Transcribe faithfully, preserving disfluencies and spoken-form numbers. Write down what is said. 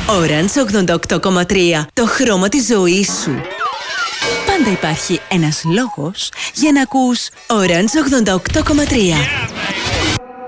Orange ογδόντα οκτώ κόμμα τρία. Το χρώμα της ζωής σου. Πάντα υπάρχει ένας λόγος για να ακούς Orange ογδόντα οκτώ κόμμα τρία.